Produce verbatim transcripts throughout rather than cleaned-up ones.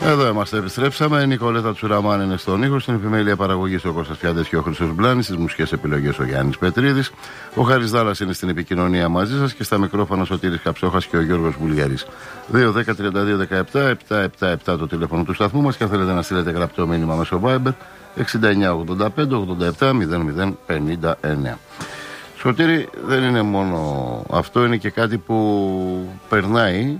Εδώ είμαστε, επιστρέψαμε. Η Νικολέτα Τσουραμάν είναι στον ήχο. Στην επιμέλεια παραγωγής ο Κώστας Πιάντες και ο Χρήστος Μπλάνης. Στις μουσικές επιλογές ο Γιάννης Πετρίδης. Ο Χάρης Δάλλας είναι στην επικοινωνία μαζί σας και στα μικρόφωνα Σωτήρης Καψόχας και ο Γιώργος Βουλιαρής. δύο δέκα τριάντα δύο δεκαεπτά επτακόσια εβδομήντα επτά το τηλέφωνο του σταθμού μας και αν θέλετε να στείλετε γραπτό μήνυμα μέσω Viber εξήντα εννιά ογδόντα πέντε ογδόντα επτά μηδέν μηδέν πενήντα εννέα. Σωτήρη, δεν είναι μόνο αυτό, είναι και κάτι που περνάει.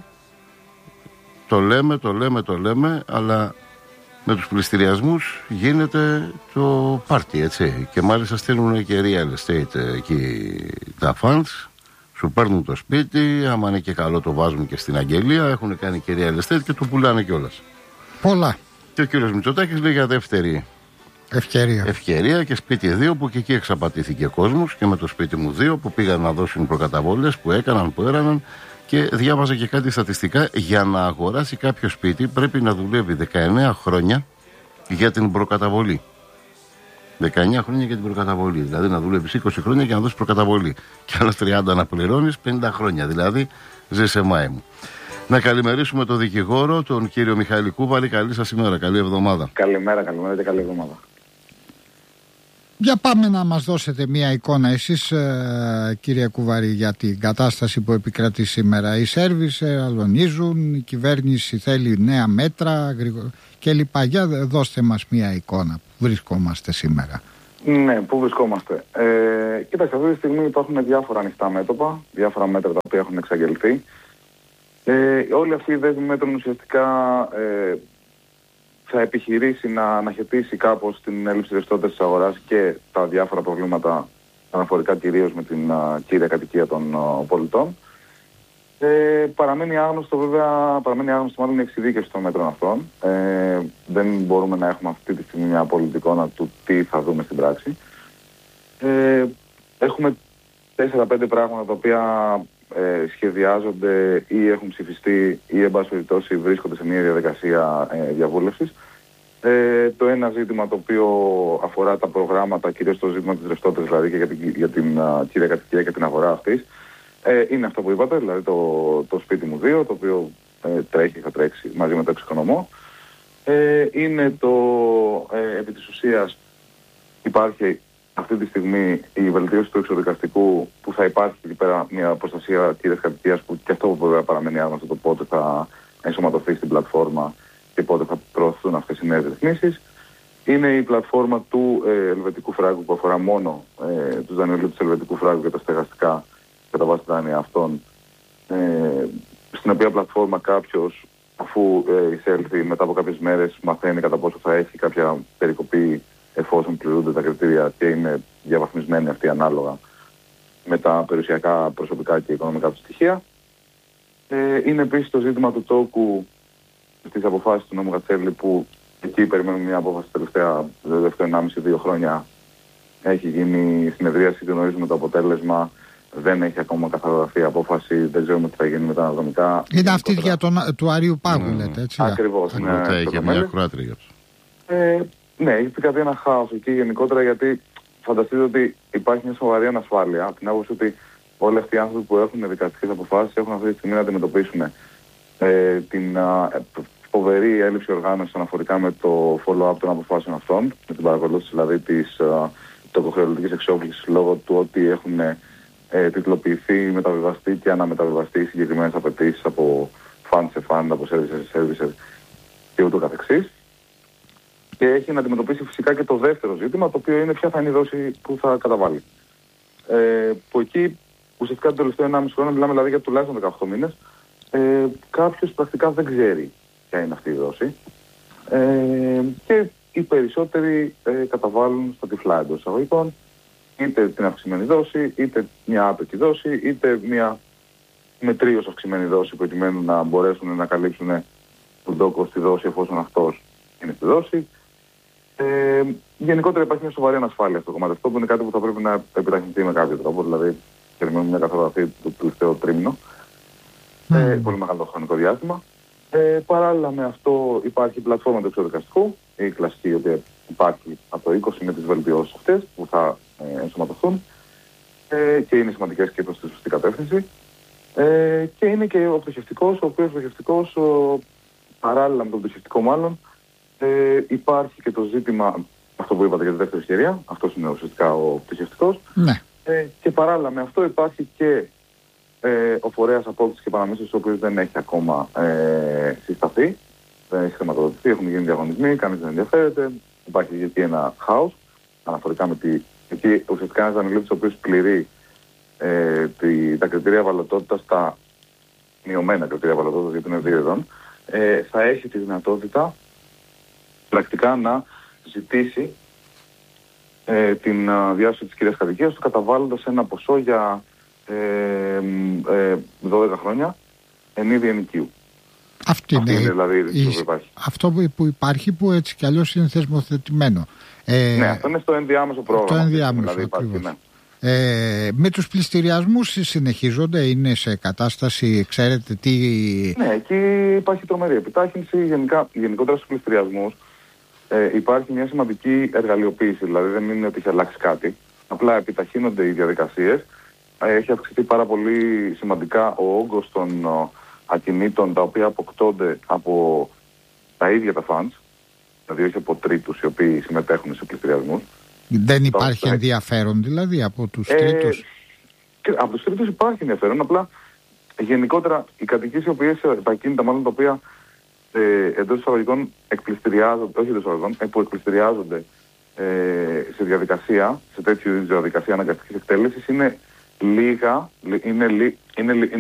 Το λέμε, το λέμε, το λέμε, αλλά με τους πληστηριασμούς γίνεται το πάρτι, έτσι. Και μάλιστα στέλνουν και real estate εκεί τα funds, σου παίρνουν το σπίτι, άμα είναι και καλό το βάζουν και στην αγγελία, έχουν κάνει και real estate και το πουλάνε κιόλας. Πολλά. Και ο κύριος Μητσοτάκης λέει για δεύτερη ευκαιρία. ευκαιρία και σπίτι δύο που και εκεί εξαπατήθηκε κόσμος και με το σπίτι μου δύο που πήγαν να δώσουν προκαταβολές που έκαναν, που έραναν. Και διάβαζα και κάτι στατιστικά. Για να αγοράσει κάποιο σπίτι πρέπει να δουλεύει δεκαεννέα χρόνια για την προκαταβολή. δεκαεννέα χρόνια για την προκαταβολή. Δηλαδή να δουλεύεις είκοσι χρόνια για να δώσεις προκαταβολή. Και άλλα τριάντα να πληρώνεις, πενήντα χρόνια. Δηλαδή ζεις σε μάη μου. Να καλημερίσουμε τον δικηγόρο, τον κύριο Μιχάλη Κούβαλη. Καλή σας ημέρα, καλή εβδομάδα. Καλημέρα, καλημέρα και καλή εβδομάδα. Για πάμε να μας δώσετε μια εικόνα εσείς, ε, κύριε Κουβαρή, για την κατάσταση που επικρατεί σήμερα. Οι Σέρβοι αλωνίζουν, η κυβέρνηση θέλει νέα μέτρα κλπ. Για δώστε μας μια εικόνα που βρισκόμαστε σήμερα. Ναι, πού βρισκόμαστε. Ε, κοίταξε, αυτή τη στιγμή υπάρχουν διάφορα ανοιχτά μέτωπα, διάφορα μέτρα τα οποία έχουν εξαγγελθεί. Ε, όλη αυτή η δέσμη μέτρων ουσιαστικά ε, θα επιχειρήσει να αναχαιτήσει κάπως την έλλειψη ρευστότητας της αγοράς και τα διάφορα προβλήματα αναφορικά κυρίως με την uh, κύρια κατοικία των uh, πολιτών. Ε, παραμένει άγνωστο βέβαια, παραμένει άγνωστο μάλλον η εξειδίκευση των μέτρων αυτών. Ε, δεν μπορούμε να έχουμε αυτή τη στιγμή μια απόλυτη εικόνα του τι θα δούμε στην πράξη. Ε, έχουμε τέσσερα πέντε πράγματα τα οποία ε, σχεδιάζονται ή έχουν ψηφιστεί ή εν πάση περιπτώσει βρίσκονται σε μια διαδικασία ε, διαβούλευσης. Ε, το ένα ζήτημα το οποίο αφορά τα προγράμματα, κυρίως το ζήτημα της ρευστότητας δηλαδή και για την, για την uh, κύρια κατοικία και την αγορά αυτής, ε, είναι αυτό που είπατε, δηλαδή το, το σπίτι μου δύο, το οποίο ε, τρέχει, θα τρέξει μαζί με το εξοικονομό. Ε, είναι το, ε, επί της ουσίας υπάρχει αυτή τη στιγμή η βελτίωση του εξοδικαστικού που θα υπάρχει εκεί πέρα μια προστασία κύριας κατοικίας που και αυτό βέβαια παραμένει άγνωστο το πότε θα ενσωματωθεί στην πλατφόρμα και πότε θα προωθούν αυτές οι νέες ρυθμίσεις. Είναι η πλατφόρμα του ε, ελβετικού φράγκου που αφορά μόνο ε, τους δανειολήπτες του ελβετικού φράγκου και τα στεγαστικά κατά βάση δάνεια αυτών, ε, στην οποία πλατφόρμα κάποιος αφού ε, εισέλθει μετά από κάποιες μέρες μαθαίνει κατά πόσο θα έχει κάποια περικοπή εφόσον πληρούνται τα κριτήρια και είναι διαβαθμισμένη αυτή ανάλογα με τα περιουσιακά, προσωπικά και οικονομικά του στοιχεία. Ε, είναι επίσης το ζήτημα του τόκου στις αποφάσεις του νόμου Κατσέλη που εκεί περιμένουμε μια απόφαση τελευταία τελευταία ενάμιση δύο χρόνια. Έχει γίνει συνεδρίαση, γνωρίζουμε το αποτέλεσμα, δεν έχει ακόμα καθαρογραφεί η απόφαση, δεν ξέρουμε τι θα γίνει με τα αναδρομικά. Είναι αυτή για τον, του Αρίου Πάγου, mm. λέτε, έτσι. Ακριβώς. Ναι, έχει μια ακροάτρια. Ε, ναι, έχει πει κάτι ένα χάος εκεί γενικότερα γιατί φανταστείτε ότι υπάρχει μια σοβαρή ανασφάλεια από την άποψη ότι όλοι αυτοί οι άνθρωποι που έχουν δικαστικές αποφάσεις έχουν αυτή τη στιγμή να αντιμετωπίσουν ε, την α, φοβερή έλλειψη οργάνωσης αναφορικά με το follow-up των αποφάσεων αυτών, με την παρακολούθηση δηλαδή της τοκοχρεωτικής εξόφλησης λόγω του ότι έχουν ε, τιτλοποιηθεί, μεταβιβαστεί και αναμεταβιβαστεί συγκεκριμένες απαιτήσεις από fund σε fund, από services σε services και ούτω καθεξής. Και έχει να αντιμετωπίσει φυσικά και το δεύτερο ζήτημα, το οποίο είναι ποια θα είναι η δόση που θα καταβάλει. Ε, που εκεί ουσιαστικά το τελευταίο ενάμιση χρόνο, μιλάμε δηλαδή για τουλάχιστον δεκαοκτώ μήνες, ε, κάποιος πρακτικά δεν ξέρει ποια είναι αυτή η δόση. Ε, και οι περισσότεροι ε, καταβάλουν στα τυφλά εντός εισαγωγικών, είτε την αυξημένη δόση, είτε μια άπεκη δόση, είτε μια μετρίως αυξημένη δόση προκειμένου να μπορέσουν να καλύψουν τον τόκο στη δόση εφόσον αυτός είναι στη δόση. Ε, γενικότερα υπάρχει μια σοβαρή ανασφάλεια στο κομμάτι αυτό που είναι κάτι που θα πρέπει να επιταχυνθεί με κάποιο τρόπο, δηλαδή περιμένουμε μια καθαρογραφή του τελευταίο τρίμηνο, mm. ε, πολύ μεγάλο χρονικό διάστημα. Ε, παράλληλα με αυτό υπάρχει η πλατφόρμα του εξοδικαστικού, η κλασική η οποία υπάρχει από το είκοσι με τις βελτιώσεις αυτές που θα ε, ενσωματωθούν ε, και είναι σημαντικές και προς τη σωστή κατεύθυνση. Ε, και είναι και ο πτωχευτικός, ο οποίος πτωχευτικός παράλληλα με το πτυχιαστικό μάλλον, ε, υπάρχει και το ζήτημα, αυτό που είπατε για τη δεύτερη ευκαιρία, αυτός είναι ουσιαστικά ο πτυχιαστικός. Ναι. Ε, και παράλληλα με αυτό υπάρχει και ε, ο φορέας απόκτησης και παραμίσθωσης, ο οποίος δεν έχει ακόμα ε, συσταθεί, δεν έχει χρηματοδοτηθεί, έχουν γίνει διαγωνισμοί, κανείς δεν ενδιαφέρεται, υπάρχει γιατί ένα χάος αναφορικά με τη... Εκεί ουσιαστικά ένας δανειλήπτης ο οποίος πληρεί ε, τη, τα κριτήρια ευαλωτότητας, τα μειωμένα κριτήρια ευαλωτότητας γιατί είναι δύο ειδών, ε, θα έχει τη δυνατότητα πρακτικά να ζητήσει ε, την uh, διάσωση της κυρίας κατοικίας του, καταβάλλοντας ένα ποσό για ε, ε, δώδεκα χρόνια εν είδη ενοικίου. Αυτή είναι, είναι δηλαδή η, η, αυτό που υπάρχει, που έτσι κι αλλιώς είναι θεσμοθετημένο. Ε, ναι, αυτό είναι στο ενδιάμεσο πρόγραμμα. Το ενδιάμεσο, δηλαδή υπάρχει, ναι. Ε, με τους πληστηριασμούς συνεχίζονται, είναι σε κατάσταση, ξέρετε τι... Ναι, εκεί υπάρχει τρομερή επιτάχυνση. Γενικά, γενικότερα στους πληστηριασμούς ε, υπάρχει μια σημαντική εργαλειοποίηση. Δηλαδή δεν είναι ότι έχει αλλάξει κάτι. Απλά επιταχύνονται οι διαδικασίες. Ε, έχει αυξηθεί πάρα πολύ σημαντικά ο όγκος των ο, ακινήτων τα οποία αποκτώνται από τα ίδια τα funds. Δηλαδή όχι από τρίτους οι οποίοι συμμετέχουν σε πληστηριασμούς. Δεν υπάρχει ενδιαφέρον δηλαδή από τους ε, τρίτους. Από τους τρίτους υπάρχει ενδιαφέρον, απλά γενικότερα οι κατοικίες οι οποίες, τα ακίνητα μάλλον τα οποία ε, εντός εισαγωγικών εκπληστηριάζονται, όχι εντός εισαγωγικών, ε, που εκπληστηριάζονται ε, σε διαδικασία, σε τέτοιου είδους διαδικασία αναγκαστικής εκτέλεσης είναι λίγα, είναι, είναι, είναι,